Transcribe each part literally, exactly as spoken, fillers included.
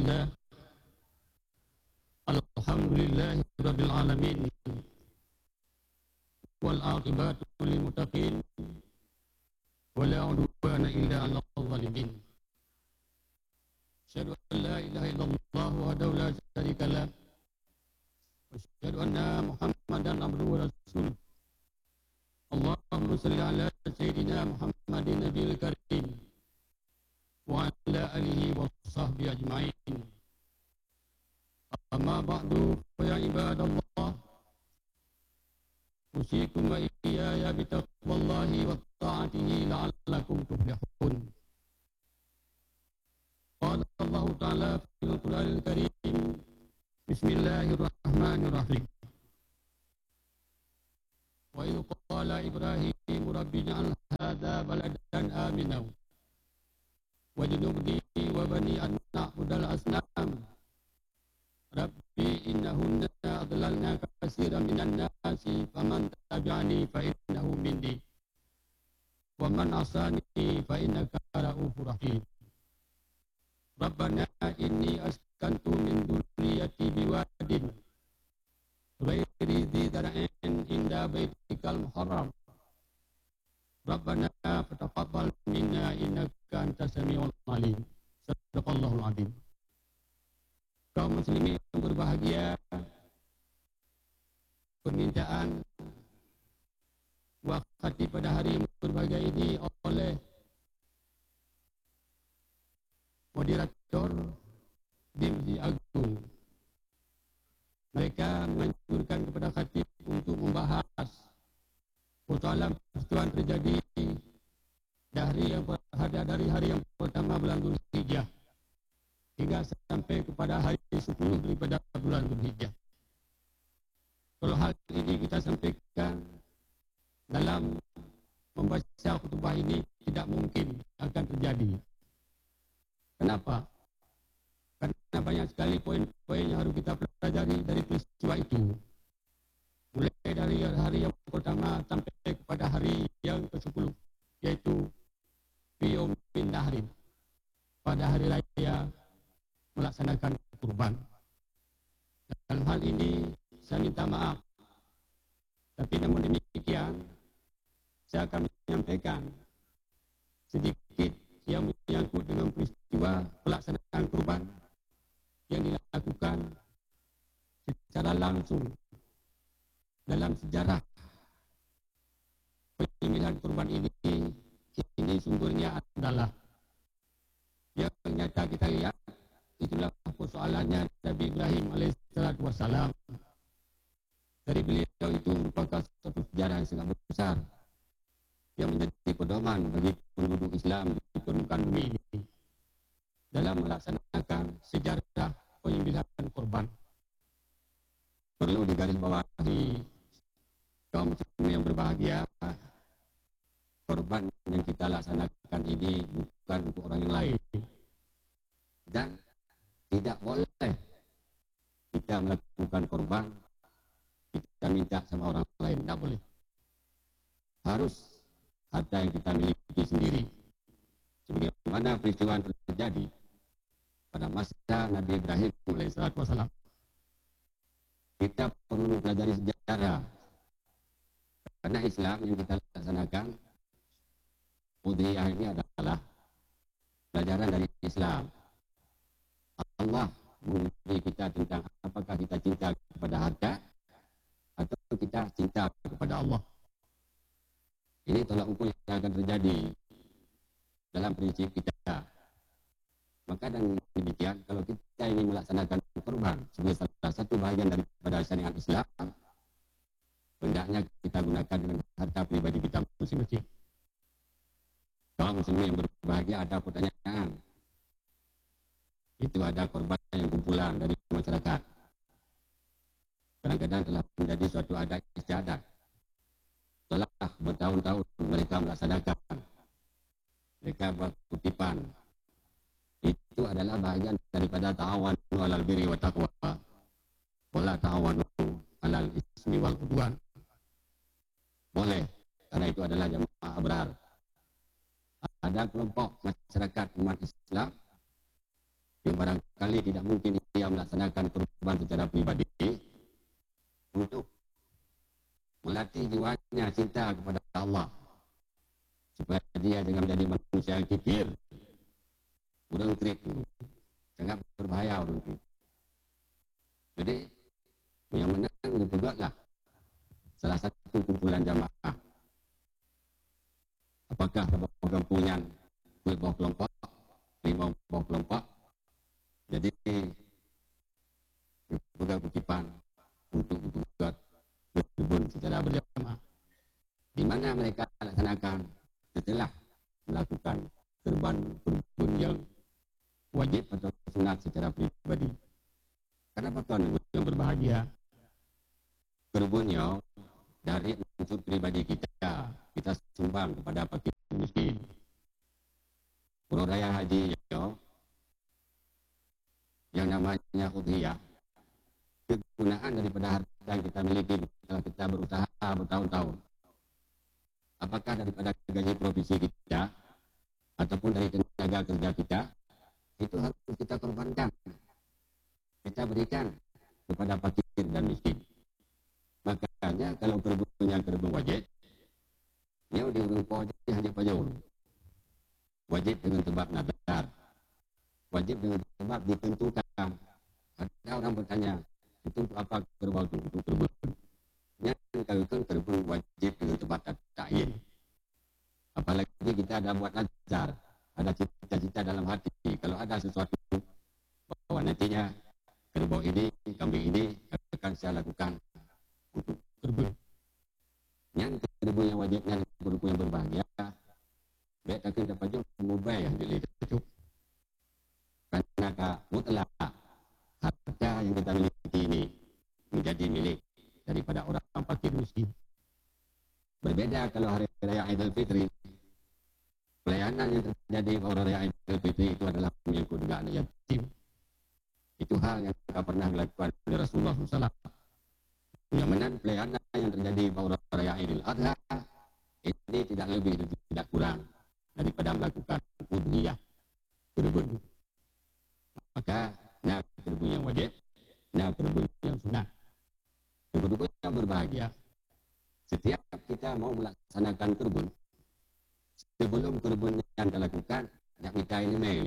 Bismillah. Alhamdulillahi rabbil alamin. Wal aqibatu lil muttaqin. Wala udwana illa 'alal zalimin. Asyhadu an la ilaha illallah wahdahu la syarika lah. Wa asyhadu anna Muhammadan abduhu wa rasuluh. Allahumma shalli ala sayyidina Muhammadin nabiyil karim wa ala alihi wa sahbihi ajma'in. Amma ba'du fa ya ibadallah, usikum wa iyaya bi taqwallahi wa ta'atihi la'allakum tuflihun. Qala Allah ta'ala fil Qur'anil Karim, Bismillahirrahmanirrahim. Wa idh qala Ibrahim rabbi ij'al hadha baladan aminan wajnubni wa bani an na'budal asnam. Rabbi innahunna adlalna katsiran minan nasi faman tabi'ani fa innahu minni wa man asani fa innaka ra'ufur rahim. Rabbana inni askantu min dhurriyyati biwadin ghairi dhi zar'in inda baitikal muharram. Rabbana fataqabbal minna innaka antas samiul alim. Sadaqallahul azim. Kaum muslimin yang berbahagia, permintaan waktu pada hari yang berbahagia ini oleh moderator Dimsi Agung. Mereka menganjurkan kepada khatib untuk membahas persoalan peristiwa terjadi dari yang berada dari hari yang pertama bulan Dzulhijjah hingga sampai kepada hari sepuluh daripada bulan Dzulhijjah. Kalau hal ini kita sampaikan dalam membaca khutbah ini tidak mungkin akan terjadi. Kenapa? Karena banyak sekali poin-poin yang harus kita pelajari dari peristiwa itu. Mulai dari hari yang pertama sampai kepada hari yang ke sepuluh, yaitu Yaumin Nahri, pada hari raya melaksanakan kurban. Dalam hal ini saya minta maaf, tapi namun demikian saya akan menyampaikan sedikit yang menyangkut dengan peristiwa pelaksanaan kurban yang dilakukan secara langsung dalam sejarah penyembelihan kurban ini. Ini sumbernya adalah yang ternyata kita lihat, itulah persoalannya Nabi Ibrahim alaihissalatu wassalam. Dari beliau itu merupakan satu sejarah yang sangat besar yang menjadi pedoman bagi penduduk Islam di permukaan bumi ini dalam melaksanakan sejarah penyembelihan kurban. Perlu digarisbawahi kaum muslimin yang berbahagia, kurban yang kita laksanakan ini bukan untuk orang yang lain, dan tidak boleh kita melakukan kurban kita minta sama orang lain, tidak boleh. Harus harta yang kita miliki sendiri, sebagaimana peristiwa yang terjadi pada masa Nabi Ibrahim alaihissalatu wassalam. Kita perlu mempelajari sejarah, karena Islam yang kita laksanakan, udhiyah ini adalah pelajaran dari Islam. Allah menguji kita tentang apakah kita cinta kepada harta atau kita cinta kepada Allah. Ini tolak ukur yang akan terjadi dalam prinsip kita. Maka dengan demikian, kalau kita ingin melaksanakan kurban sebagai salah satu bahagian daripada syariat Islam, hendaknya kita gunakan dengan harta pribadi kita masing-masing. Kaum muslimin yang berbahagia, ada pertanyaan. Itu ada korban yang kumpulan dari masyarakat. Kadang-kadang telah menjadi suatu adat istiadat. Setelah bertahun-tahun mereka melaksanakan, mereka buat kutipan. Itu adalah bahagian daripada ta'awanu 'alal birri wa taqwa, wala ta'awanu 'alal ismi wal 'udwan. Boleh, karena itu adalah jamaah abrar. Ada kelompok masyarakat umat Islam yang barangkali tidak mungkin dia melaksanakan kurban secara pribadi untuk melatih jiwanya cinta kepada Allah, supaya dia jangan menjadi manusia yang kikir, urang trik, sangat berbahaya urang trik. Jadi yang menang dibuatlah salah satu kumpulan jamaah. Apakah beberapa kampungan beberapa kelompok, lima beberapa kelompok, jadi berpegang kutipan untuk membuat berkebun secara berjamaah, di mana mereka laksanakan setelah melakukan kurban berkebun yang wajib atau sunat secara pribadi. Kenapa tuan yang berbahagia? Kurbannya dari unsur pribadi kita, kita sumbang kepada fakir miskin. Urang raya haji yang namanya udhiyah, kegunaan daripada harta yang kita miliki setelah kita berusaha bertahun-tahun, apakah daripada gaji profesi kita ataupun dari tenaga kerja kita, itu harus kita korbankan, kita berikan kepada fakir dan miskin. Makanya kalau kurbannya kurban wajib, dia diurung wajib hanya pajak, wajib dengan sebab nadar, wajib dengan sebab ditentukan. Ada orang bertanya, itu untuk apa kurban itu? Untuk kurban. Yang kalau itu kurban wajib dengan sebab ta'yin. Apalagi kita ada buat nazar, ada cita-cita dalam hati. Kalau ada sesuatu bahwa nantinya kerbau ini, kambing ini akan saya lakukan untuk kurban. Yang kerbau yang wajibnya kerbau yang berbahagia, baik akan dapat juga mengubah yang dilihat itu. Karena mutlak harta yang kita miliki ini menjadi milik daripada orang fakir miskin. Berbeda kalau hari raya Idul Fitri, pelayanan yang terjadi pada raya Idul Fitri itu adalah menyangkut juga anak yatim. Itu hal yang tak pernah dilakukan oleh Rasulullah shallallahu alaihi wasallam. Yang mana pelayanan yang terjadi pada raya Idul Adha ini tidak lebih dan tidak kurang daripada melakukan udhiyah kurban. Maka nak kurban yang wajib, nak kurban yang sunnah, kurban yang berbahagia. Setiap kita mau melaksanakan kurban, sebelum kurban yang kita lakukan, nak minta ilmu,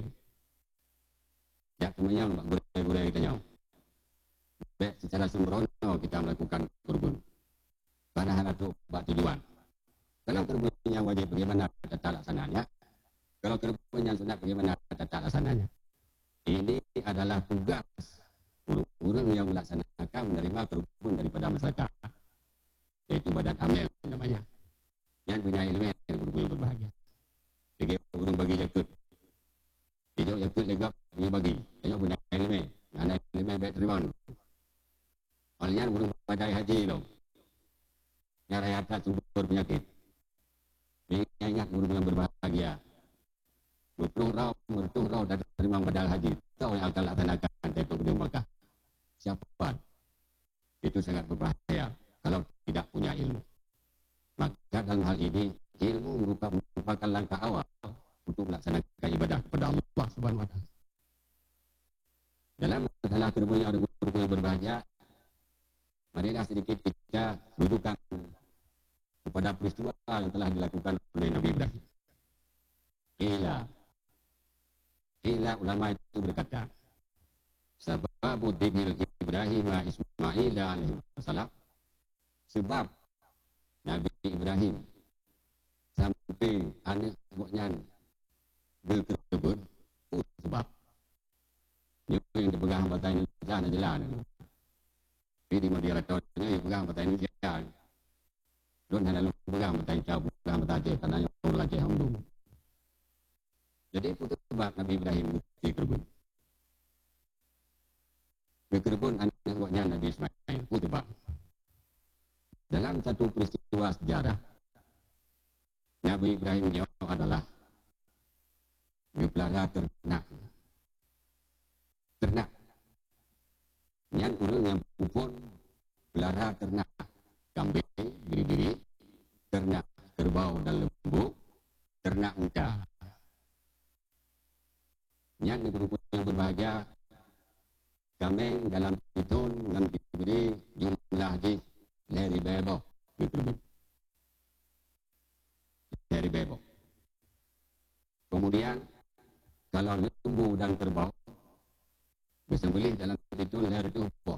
nak kemudian gurau-gurau kita nyaw. Baik secara sembrono kita melakukan kurban. Pada hal itu buat tujuan. Kalau kurban yang wajib bagaimana tata laksananya? Kalau kurban yang sunnah bagaimana tata laksananya? Ini adalah tugas orang-orang yang melaksanakan menerima kurban daripada masyarakat, yaitu badan amil namanya, yang punya ilmu yang kurban berbahagia. Jadi orang bagi jakut, hijau jakut legap dia bagi, hijau punya ilmu, anak ilmu baik terima. Olehnya orang badai haji lo, yang raya tak sumber penyakit. Ingat guru yang berbahagia, berpuluh rau, berpuluh rau dan terima badal haji. Tahu yang akan laksanakan tekuk di Makkah. Siapa? Itu sangat berbahaya kalau tidak punya ilmu. Maka dalam hal ini ilmu merupakan, merupakan langkah awal untuk melaksanakan ibadah kepada Allah Subhanahu Wa Taala. Dalam masalah kurban yang ada kurban yang berbahagia, marilah sedikit kita dudukan kepada peristiwa yang telah dilakukan oleh Nabi Ibrahim. Ila, ila ulama itu berkata, sababu dibil Ibrahim wa Ismail alaihi wassalam, sebab Nabi Ibrahim sampai anak buahnya berkebun, oh, sebab dia yang dipegang batai Indonesia dan jalan. Jadi di Madinah tahunnya dia pegang batai Indonesia. Don hanya lu pegang batai Jawa, pegang batai Aceh, tanahnya orang Aceh Hamdu. Jadi itu sebab Nabi Ibrahim berkebun. Berkebun anak buahnya Nabi Ismail, itu sebab. Dalam satu peristiwa sejarah, Nabi Ibrahim dia adalah dipelihara ternak. Ternak. Yang orang yang pun pelihara ternak kambing, biri-biri, ternak kerbau dan lembu, ternak unta. Yang berhubung yang berbahaya. kambing dalam pitun dengan diberi jumlah di leri bebo. Itu leri bebo. Kemudian kalau lembu dan kerbau disembelih dalam pitun leri tubuh.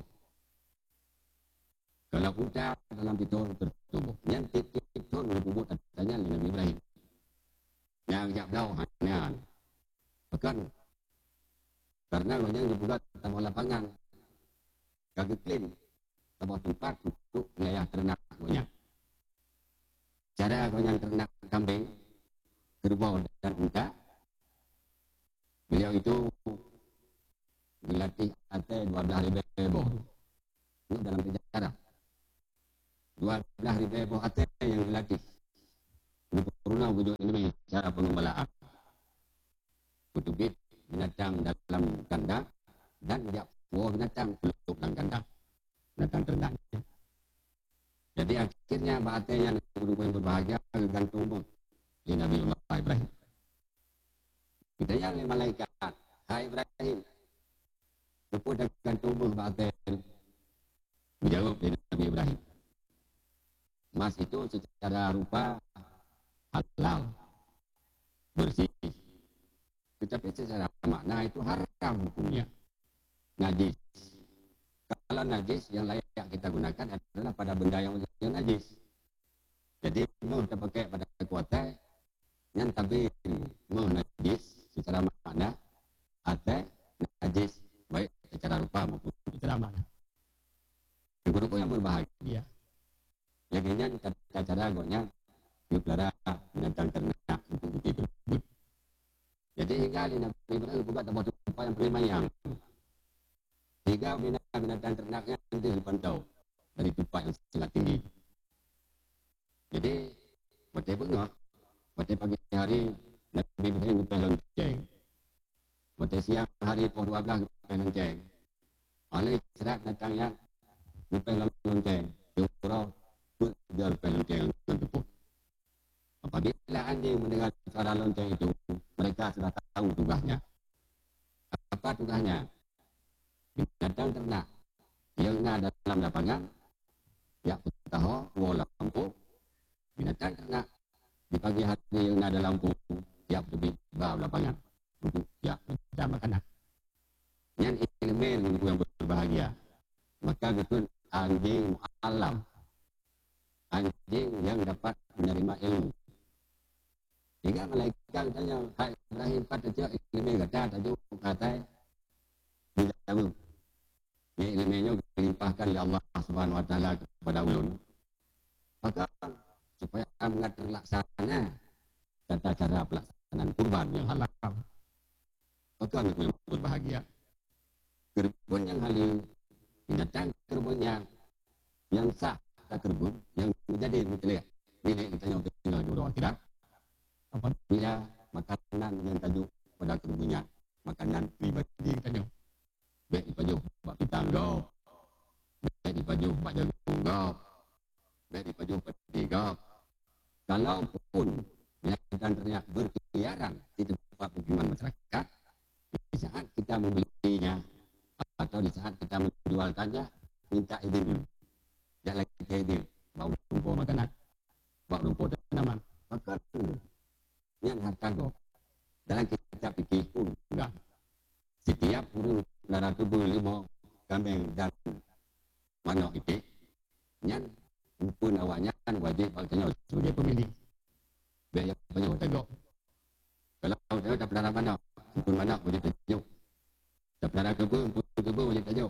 Kalau unta dalam pitun tertubuh. Yang pitun lembu katanya Nabi Ibrahim. Yang jak dah hanya bahkan karena banyak dibuat tambah lapangan kagak klaim tambah tempat untuk wilayah ternak banyak. Cara banyak ternak kambing, kerbau dan unta, beliau itu dilatih ate dua belas ribu ini dalam sejarah. dua belas ribu ate yang dilatih. Ini pernah wujud ini cara pengembalaan. Kutubit binatang dalam kandang dan jakwa binatang peluk dalam kandang. Binatang ternak. Jadi akhirnya bahasa yang berbahagia gantung di Nabi Ibrahim. Kita yang malaikat, hai Ibrahim, lupa dengan tubuh bahasa menjawab di Nabi Ibrahim. Mas itu secara rupa halal, bersih. Tetapi secara makna itu haram hukumnya. Najis. Kalau najis yang layak kita gunakan adalah pada benda yang, yang najis. Jadi mau kita pakai pada kekuatan yang tapi mau najis secara makna atau najis baik secara rupa maupun secara makna. Guru yang berbahagia. Yang kita cara agaknya dipelihara binatang ternak untuk itu. Jadi hingga Nabi Ibrahim buat tempat tempat yang paling mayang. Hingga binatang ternaknya nanti dipantau dari tempat yang sangat tinggi. Jadi pada bengok, pada pagi hari Nabi Ibrahim lepas lonceng. Pada siang hari pukul dua belas lepas lonceng. Oleh serat datang yang lepas lonceng. Jumlah pun dia lepas lonceng dengan tepuk. Apabila anjing mendengar suara lonceng itu, mereka sudah tahu tugasnya. Apa tugasnya? Binatang ternak yang ada dalam lapangan, ya tahu, wala lampu. Binatang ternak di pagi hari yang ada lampu, siap lebih bawah lapangan untuk siap mencari makanan. Yang elemen yang berbahagia, maka betul anjing alam, anjing yang dapat menerima ilmu. Hingga malaikat tanya, hai Ibrahim pada dia ilmu kata tajuk kata tidak tahu. Ini ilmunya dilimpahkan oleh Allah Subhanahu Wa Taala kepada ulun. Maka supaya amat terlaksana tata cara pelaksanaan kurban yang halal. Maka kami berbahagia. Kurban yang halal, binatang kurban yang yang sah, tak kurban yang menjadi mutlak. Ini kita yang tinggal di luar tidak. Apabila makanan yang tajuk pada kurbannya, makanan pribadi tajuk. Baik dipajuk bak pitang gop, baik dipajuk bak jagung gop, baik dipajuk peti gop. Kalau pun binatang ternak berkeliaran di tempat pemukiman masyarakat, di saat kita membelinya atau di saat kita menjualkannya, minta izin dulu. Jangan lagi izin, bawa rumput makanan, bawa rumput tanaman. Maka yang harta gop. Dalam kita fikir pun enggak. Setiap burung darah tubuh lima kambing dan manok itu, yang pun awaknya kan wajib bertanya sebagai pemilik. Biaya banyak tegak. Kalau dia tak pelihara manok, pun manok wajib tunjuk. Tak pelihara kebun, pun kebun wajib tunjuk.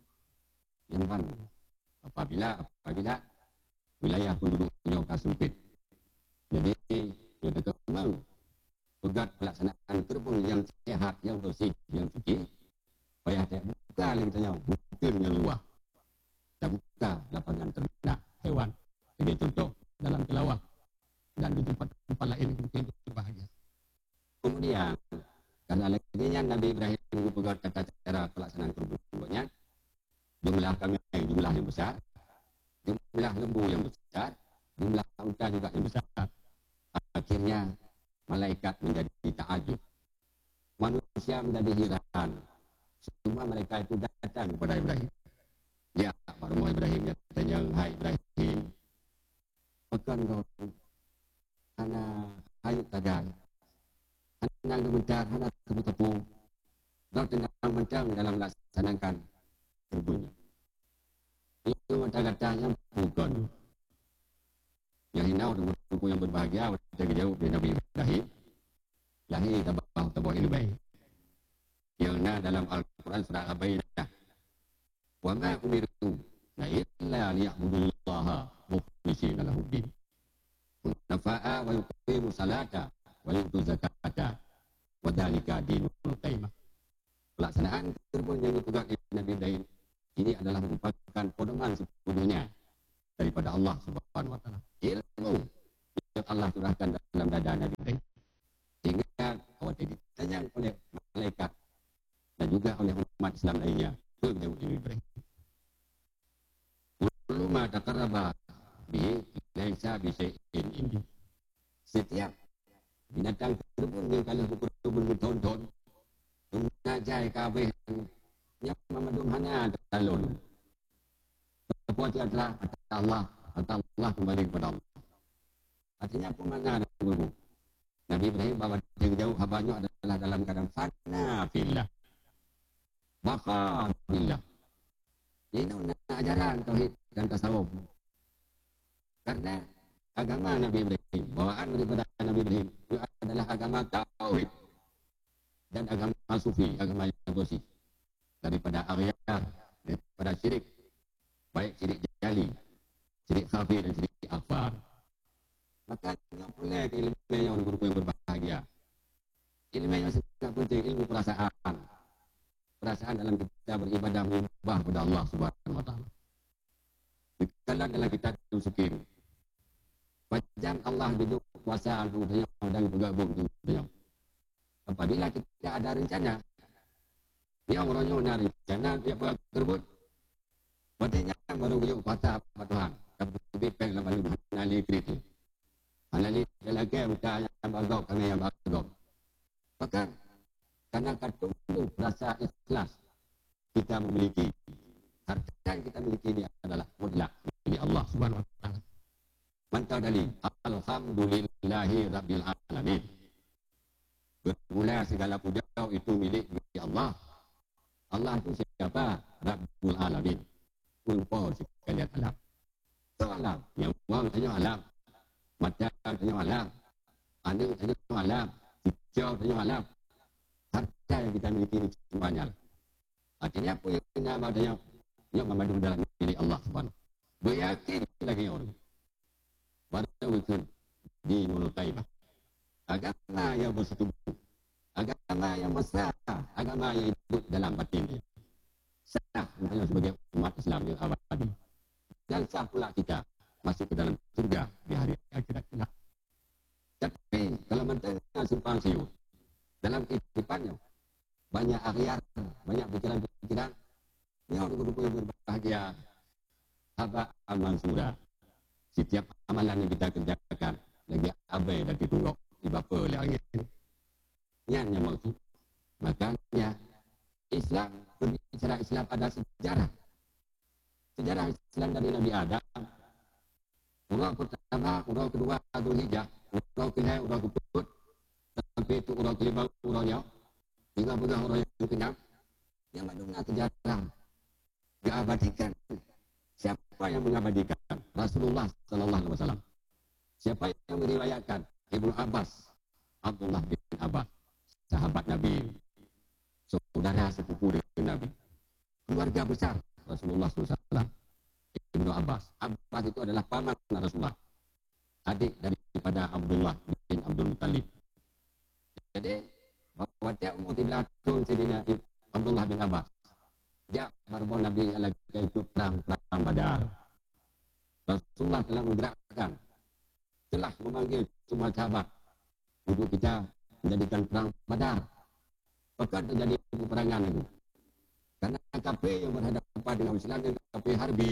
Yang mana? Apabila apabila wilayah penduduknya sempit, jadi dia tetap mau pegat pelaksanaan kurban yang sehat, yang bersih, yang suci. Payah tak buka lagi tanya, bukan yang luar. Tak buka lapangan ternak hewan. Ini contoh dalam kelawar dan di tempat-tempat lain mungkin berbahagia. Kemudian, karena lagi yang Nabi Ibrahim mempegat tata cara pelaksanaan kurbannya, jumlah kambing jumlah yang besar, jumlah lembu yang besar, jumlah unta juga yang besar. Akhirnya malaikat menjadi takjub, manusia menjadi heran. Semua mereka itu datang datang kepada Ibrahim. Ya, Baru Ibrahim dia tanya, hai Ibrahim, pekan kau hana hayuk tagai, hana gementar, hana tepu-tepu, kau tendang mencang dalam melaksanakan berbunyi. Itu kata-kata yang bukan. Yang hinau dengan buku yang berbahagia, kita jauh dari Nabi Ibrahim, lahir tabah tabah ilmu. Yang na dalam Al-Quran surah Al-Baqarah. Wa ma umirtu la illa liya'budullaha mukhlishina lahu din. Nafa'a wa yuqimu salata wa yu'tu zakata wa dzalika dinul qayyimah. Pelaksanaan terbun yang dipegang Nabi Ibrahim ini adalah merupakan pedoman sepenuhnya daripada Allah Subhanahu wa taala. Ilmu yang Allah curahkan dalam dada Nabi Ibrahim. Sehingga awal ditanya oleh malaikat dan juga oleh umat Islam lainnya ke Nabi Ibrahim. Kullu ma taqarraba bihi laisa bi syai'in indi. Setiap binatang terbun yang kalau berbun bertonton menajai kabeh yang memadum hanya talun. Sepuas adalah kata Allah, kata Allah kembali kepada Allah. Artinya pemana ada guru. Nabi Ibrahim bawa yang jauh habanya adalah dalam keadaan fana fillah. Baka fillah. Ini ajaran tauhid dan tasawuf. Karena agama Nabi Ibrahim, bawaan daripada Nabi Ibrahim itu adalah agama tauhid dan agama sufi, agama yang bersih. Daripada aryah, daripada syirik, baik syirik jali, syirik khafi dan syirik akbar. Maka tidak boleh ilmu yang berupa yang berbahagia. Ilmu yang sangat penting, ilmu perasaan. Perasaan dalam kita beribadah menyembah kepada Allah Subhanahu wa taala. Kalau dalam kita tusukin, macam Allah duduk kuasa al-Qudiyah dan bergabung di dunia. Apabila kita ada rencana, yang orangnya nak rencana dia buat terbut. Maksudnya baru yuk patah apa Tuhan. Tapi bipeng lah baru nali kritik. Nali lelaki buta yang bagok kami yang bagok. Maka karena ketemu rasa ikhlas kita memiliki harta yang kita miliki ini adalah mutlak milik Allah Subhanahu wa taala. Mantap dalil. Alhamdulillahi rabbil alamin. Bermula segala puja itu milik Allah. Allah itu siapa? Rabbul Alamin. Kumpul sekalian alam. Itu alam. Yang buang tanya alam. Macam tanya alam. Anu tanya alam. Hijau tanya alam. Harta yang kita miliki ini semuanya. Artinya apa yang kita maksudnya? Yang memadu dalam milik Allah Subhanahu. Beryakin lagi orang. Baru itu dinul qayyimah. Agama yang bersetubuh. Agama yang besar, agama yang hidup dalam batin ini. Sah misalnya sebagai umat Islam yang abadi. Dan sah pula kita masuk ke dalam surga di hari akhirat kelak. Tapi kalau mentengah simpang siur dalam kehidupannya banyak akhir, banyak pikiran-pikiran yang berupa berbahagia. Haba amal surah. Setiap amalan yang kita kerjakan lagi abai dan ditunggu di bapa oleh angin. Yang yang maksud. Makanya Islam, berbicara Islam ada sejarah. Sejarah Islam dari Nabi Adam. Urang pertama, urang kedua, Dhul Hijjah, urang kelima, urang keput, sampai itu urang kelima, urangnya, hingga belah urang yang kenyang. Yang maklumnya sejarah diabadikan. Siapa yang mengabadikan? Rasulullah Sallallahu Alaihi Wasallam. Siapa yang meriwayatkan? Ibnu Abbas, Abdullah bin Abbas, sahabat Nabi, saudara sepupu dengan Nabi, keluarga besar Rasulullah Sallallahu Alaihi Wasallam. Ibnu Abbas, Abbas itu adalah paman Rasulullah, adik daripada Abdullah bin Abdul Muttalib. Jadi bahawa dia umur tiga tahun Sayyidina Abdullah bin Abbas, dia baru Nabi lagi ikut perang perang Badar. Rasulullah telah menggerakkan, telah memanggil semua sahabat untuk kita menjadikan perang Badar. Bahkan terjadi peperangan itu. Karena kafir yang berhadapan dengan Islam yang kafir harbi,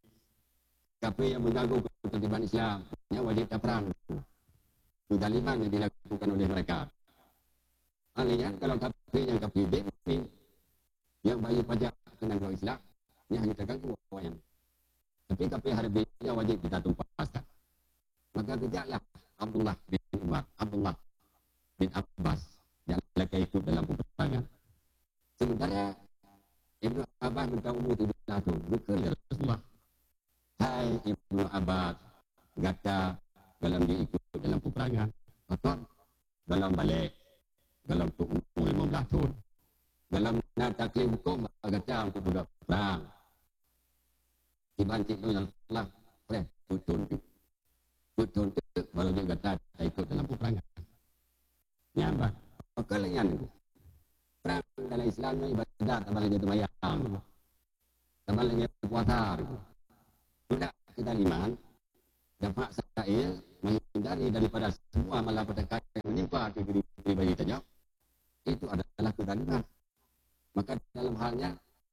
kafir yang mengganggu ketertiban Islam, yang wajib perang. Kezaliman yang dilakukan oleh mereka. Artinya kalau kafir yang kafir demi yang bayar pajak kena dua Islam, ini hanya terganggu wayang. Tapi tapi harbinya wajib kita tumpahkan. Maka kejaklah Abdullah bin Umar, Abdullah bin Abbas yang lagi ikut dalam peperangan. Sementara Ibnu Abbas minta umur tujuh tahun, bukan ya Rasulullah. Hai Ibnu Abbas, kata dalam dia ikut dalam peperangan. Atau dalam balik, dalam umur lima belas tahun. Dalam nak taklim hukum, kata untuk budak perang. Dibanting tu yang telah boleh tutun tu. Tutun tu baru dia kata saya ikut dalam peperangan. Nyambat. Kekalian itu. Perang dalam Islam ni ibadat tak boleh jadi mayang. Tak boleh jadi puasa. Sudah kita iman. Dapat Sa'il menghindari daripada semua malapetaka yang menimpa ke diri pribadi tanya. Itu adalah kedaliman. Maka dalam halnya,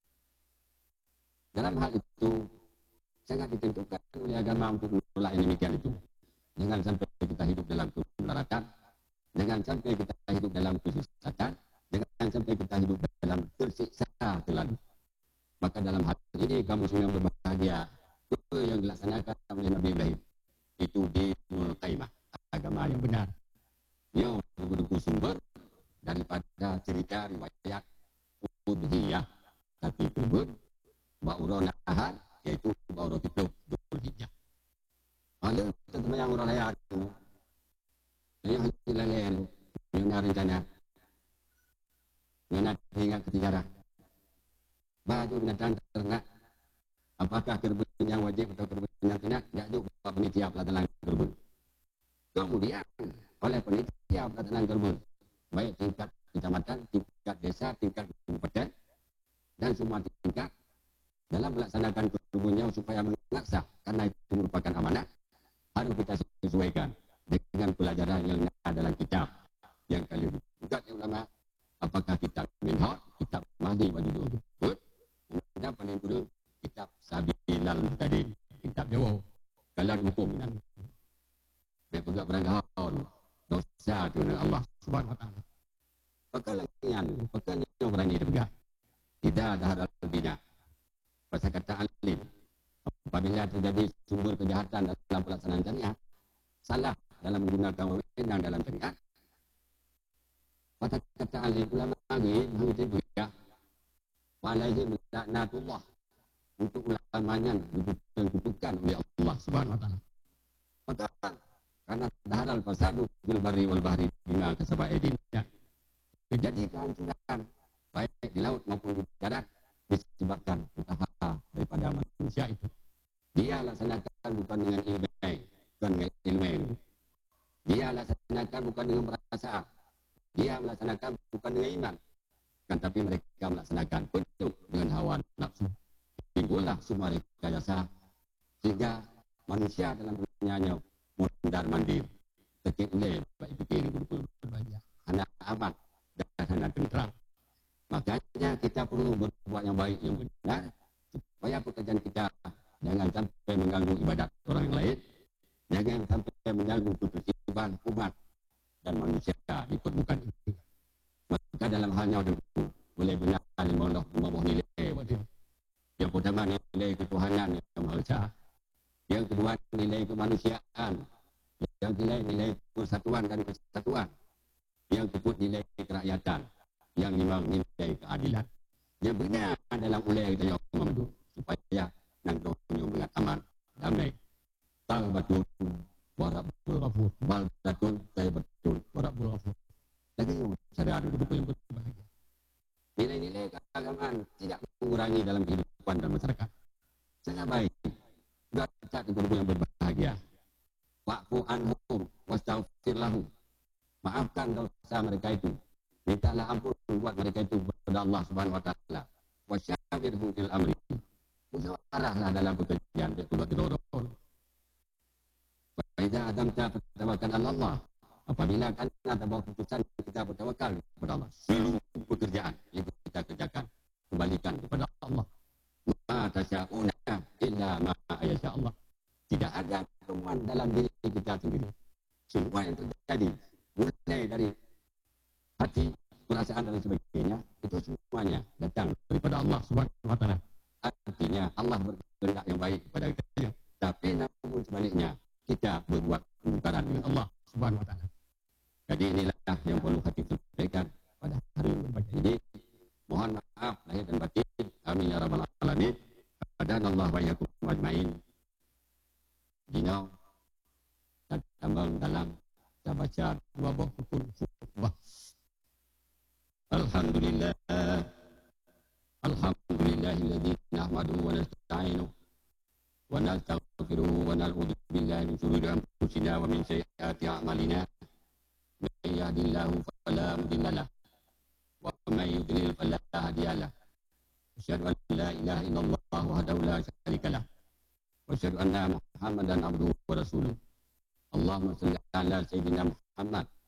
dalam hal itu sangat ditentukan oleh agama untuk menolak yang demikian itu. Jangan sampai kita hidup dalam kebenaran, jangan sampai kita hidup dalam kesesatan, jangan sampai kita hidup dalam tersiksa terlalu. Maka dalam hal ini kamu semua berbahagia. Apa yang dilaksanakan oleh Nabi Ibrahim itu dinul qaimah, agama yang benar. Dia berbentuk sumber daripada cerita riwayat Udhiyah, tapi pun Ba'urah Nahar, iaitu Ba'urah Tidur Dzulhijjah. Lalu teman yang orang layak itu, yang hasil lain, yang nak rencana, yang nak ingat ketijarah. Baju binatang ternak, apakah kerbun yang wajib atau kerbun yang tidak, jadi buat penitia pelatihan kerbun. Kemudian, oleh penitia pelatihan kerbun, baik tingkat kecamatan, tingkat desa, tingkat kabupaten, dan semua tingkat dalam melaksanakan kerbunnya supaya mengaksah, karena itu merupakan amanah, harus kita sesuaikan dengan pelajaran yang ada dalam kitab yang kali juga ulama, apakah kitab Minhaj, kitab Mahdi bagi dulu, kemudian paling dulu kitab Sabilal Muhtadin, kitab Jawa, kalan hukum dan dia pegak beranggahan dosa itu dengan Allah Subhanahu Wa Taala. Pekalian, pekalian yang berani juga. Tidak ada hal bina. Pasal kata alim, apabila terjadi sumber kejahatan dalam pelaksanaan syariat, salah dalam menggunakan wewenang dalam syariat. Pasal kata alim ulama lagi, begitu juga. Walaihi laknatullah, untuk ulamanya ditentukan oleh Allah Subhanahu Wa Taala. Maka karena halal fasadu fil barri wal bahri bima kasabat aydina. Terjadi kehancuran baik di laut maupun di darat disebabkan usaha daripada manusia itu. Dia laksanakan bukan dengan ilmu, bukan dengan ilmu. Dia laksanakan bukan dengan perasaan. Dia melaksanakan bukan dengan iman. Kan tapi mereka melaksanakan penuh dengan hawa nafsu. Timbullah semua rekayasa sehingga manusia dalam dunianya mundar mandir. Terkait oleh baik fikir berbahagia. Anak amat dan anak tentram. Makanya kita perlu berbuat yang baik, yang benar, supaya pekerjaan kita jangan sampai mengganggu ibadat orang yang lain, jangan sampai mengganggu ketertiban umat dan manusia di permukaan ini. Maka dalam halnya itu boleh benar Allah membawa nilai buat dia. Yang pertama nilai ketuhanan yang Maha Esa. Yang kedua nilai kemanusiaan. Yang ketiga nilai persatuan dan kesatuan. Yang keempat nilai kerakyatan. Yang lima nilai keadilan. Yang benar dalam ulai kita yang memandu supaya nangkaunya mengat aman, damai. Tal betul, warak betul ghafur. Bal betul, saya betul, warak betul ghafur. Lagi sadar dulu yang berbahagia. Nilai-nilai keagamaan tidak mengurangi dalam kehidupan dan masyarakat. Sangat baik. Juga kita kepada yang berbahagia. Wa'fu anhum wastaghfir lahum. Maafkan dosa mereka itu. Mintalah ampun buat mereka itu kepada Allah Subhanahu Wa Taala. Wasyawirhum fil amri. Musyawarahlah dalam pekerjaan dia buat dorong. Faiza adamta fatawakal ala Allah. Apabila kan ada bawa keputusan kita bertawakal kepada Allah. Seluruh pekerjaan yang kita kerjakan kembalikan kepada Allah. Ma tasyauna illa ma yasha Allah. Tidak ada kemauan dalam diri kita sendiri. Semua yang terjadi mulai dari hati, perasaan dan sebagainya, itu semuanya datang daripada Allah Allah Subhanahu wa taala. Artinya Allah berkehendak yang baik kepada kita. Tapi namun sebaliknya kita berbuat kemungkaran dengan Allah Subhanahu wa taala. Jadi inilah yang perlu hati sampaikan pada hari yang berbahagia ini. Mohon maaf lahir dan batin. Amin ya rabbal alamin. Adanallah wa iyyakum ajmain. Dinau dan tambang dalam kita baca dua buah rukun khutbah. Alhamdulillah. Alhamdulillahilladzi nahmaduhu wa nasta'inuhu wa nastaghfiruhu wa na'udzu billahi min shururi anfusina wa min sayyiati a'malina. May yahdihillahu fala mudilla lahu wa may yudlil fala hadiya lahu. Asyhadu an la ilaha illallah wahdahu la syarika lahu wa asyhadu anna Muhammadan abduhu wa rasuluh. Allahumma shalli ala sayyidina Muhammad